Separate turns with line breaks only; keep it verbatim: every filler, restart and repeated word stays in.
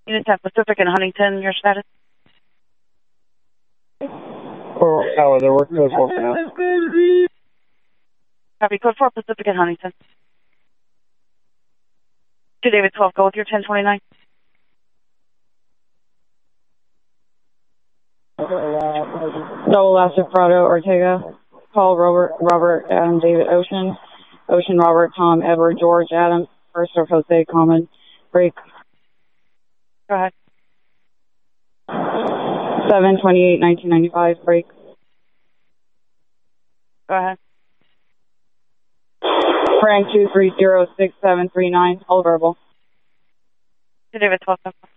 Unit ten Pacific and Huntington, your status?
Or oh, they're working code four for now.
Copy, code four Pacific and Huntington. To David twelve, go with your ten twenty-nine.
Double Master Prado Ortega. Call Robert, Robert, Adam, David, Ocean. Ocean, Robert, Tom, Edward, George, Adam. First of Jose, Common. Break.
Go ahead.
seven twenty-eight nineteen ninety-five. Break.
Go ahead.
Frank two three zero six seven three nine. All verbal.
To David twelve.